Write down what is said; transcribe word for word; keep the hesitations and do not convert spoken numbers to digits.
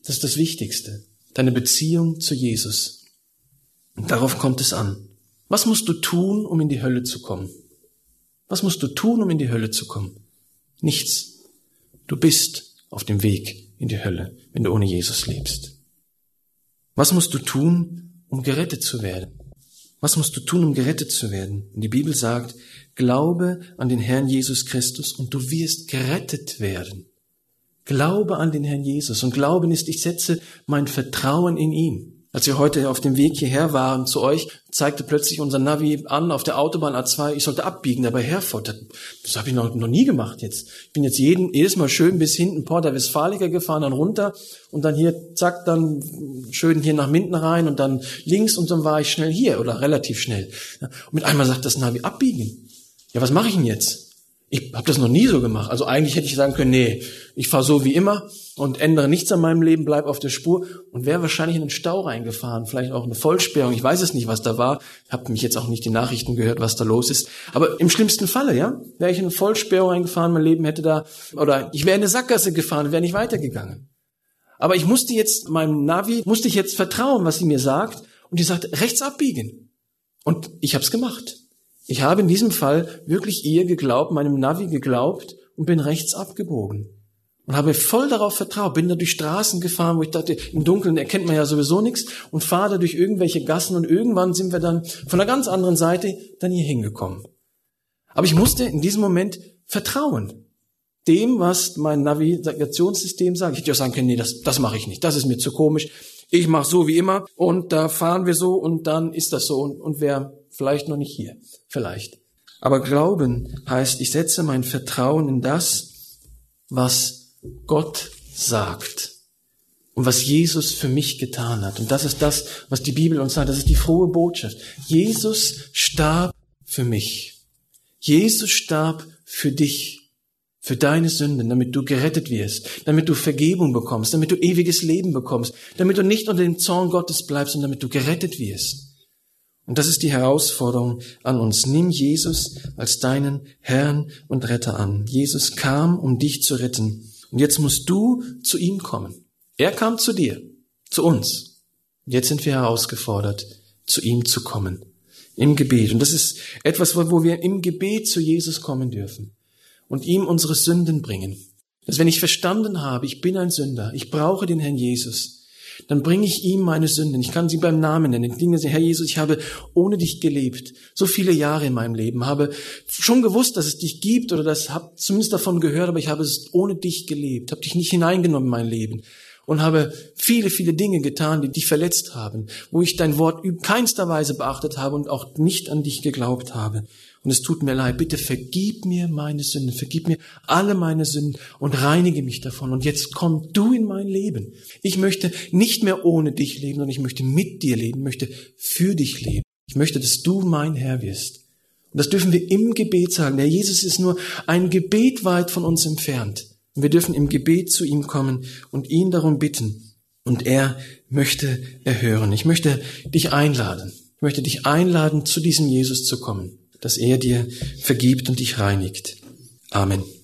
Das ist das Wichtigste. Deine Beziehung zu Jesus. Und darauf kommt es an. Was musst du tun, um in die Hölle zu kommen? Was musst du tun, um in die Hölle zu kommen? Nichts. Du bist auf dem Weg in die Hölle, wenn du ohne Jesus lebst. Was musst du tun, um gerettet zu werden? Was musst du tun, um gerettet zu werden? Und die Bibel sagt, glaube an den Herrn Jesus Christus und du wirst gerettet werden. Glaube an den Herrn Jesus. Und Glauben ist, ich setze mein Vertrauen in ihn. Als wir heute auf dem Weg hierher waren zu euch, zeigte plötzlich unser Navi an auf der Autobahn A zwei, ich sollte abbiegen, dabei Herford. Das habe ich noch, noch nie gemacht jetzt. Ich bin jetzt jeden, jedes Mal schön bis hinten Porta Westfalica gefahren, dann runter und dann hier, zack, dann schön hier nach Minden rein und dann links und dann war ich schnell hier oder relativ schnell. Und mit einmal sagt das Navi, abbiegen. Ja, was mache ich denn jetzt? Ich habe das noch nie so gemacht. Also eigentlich hätte ich sagen können, nee, ich fahre so wie immer und ändere nichts an meinem Leben, bleib auf der Spur und wäre wahrscheinlich in einen Stau reingefahren, vielleicht auch eine Vollsperrung. Ich weiß es nicht, was da war. Ich habe mich jetzt auch nicht die Nachrichten gehört, was da los ist. Aber im schlimmsten Falle, ja, wäre ich in eine Vollsperrung reingefahren, mein Leben hätte da, oder ich wäre in eine Sackgasse gefahren, wäre nicht weitergegangen. Aber ich musste jetzt, meinem Navi, musste ich jetzt vertrauen, was sie mir sagt und die sagt, rechts abbiegen. Und ich habe es gemacht. Ich habe in diesem Fall wirklich ihr geglaubt, meinem Navi geglaubt und bin rechts abgebogen. Und habe voll darauf vertraut, bin da durch Straßen gefahren, wo ich dachte, im Dunkeln erkennt man ja sowieso nichts und fahre da durch irgendwelche Gassen und irgendwann sind wir dann von einer ganz anderen Seite dann hier hingekommen. Aber ich musste in diesem Moment vertrauen. Dem, was mein Navigationssystem sagt. Ich hätte ja sagen können, nee, das, das mache ich nicht, das ist mir zu komisch. Ich mache so wie immer und da fahren wir so und dann ist das so und, und wer vielleicht noch nicht hier, vielleicht. Aber Glauben heißt, ich setze mein Vertrauen in das, was Gott sagt und was Jesus für mich getan hat. Und das ist das, was die Bibel uns sagt, das ist die frohe Botschaft. Jesus starb für mich. Jesus starb für dich, für deine Sünden, damit du gerettet wirst, damit du Vergebung bekommst, damit du ewiges Leben bekommst, damit du nicht unter dem Zorn Gottes bleibst und damit du gerettet wirst. Und das ist die Herausforderung an uns. Nimm Jesus als deinen Herrn und Retter an. Jesus kam, um dich zu retten. Und jetzt musst du zu ihm kommen. Er kam zu dir, zu uns. Und jetzt sind wir herausgefordert, zu ihm zu kommen. Im Gebet. Und das ist etwas, wo wir im Gebet zu Jesus kommen dürfen. Und ihm unsere Sünden bringen. Dass wenn ich verstanden habe, ich bin ein Sünder, ich brauche den Herrn Jesus, dann bringe ich ihm meine Sünden. Ich kann sie beim Namen nennen. Ich denke, Herr Jesus, ich habe ohne dich gelebt. So viele Jahre in meinem Leben. Habe schon gewusst, dass es dich gibt oder das habe zumindest davon gehört, aber ich habe es ohne dich gelebt. Habe dich nicht hineingenommen in mein Leben. Und habe viele, viele Dinge getan, die dich verletzt haben. Wo ich dein Wort in keinster Weise beachtet habe und auch nicht an dich geglaubt habe. Und es tut mir leid, bitte vergib mir meine Sünden, vergib mir alle meine Sünden und reinige mich davon. Und jetzt komm du in mein Leben. Ich möchte nicht mehr ohne dich leben, sondern ich möchte mit dir leben, möchte für dich leben. Ich möchte, dass du mein Herr wirst. Und das dürfen wir im Gebet sagen. Der Jesus ist nur ein Gebet weit von uns entfernt. Und wir dürfen im Gebet zu ihm kommen und ihn darum bitten. Und er möchte erhören. Ich möchte dich einladen. Ich möchte dich einladen, zu diesem Jesus zu kommen, dass er dir vergibt und dich reinigt. Amen.